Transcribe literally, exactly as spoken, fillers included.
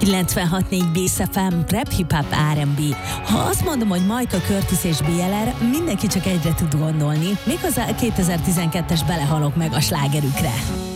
kilencvenhat négy Bész ef em, rap, hip-hop, er end bé. Ha azt mondom, hogy Majka, Curtis és bé el er, mindenki csak egyre tud gondolni, méghozzá a kétezer-tizenkettes Belehalok meg a slágerükre.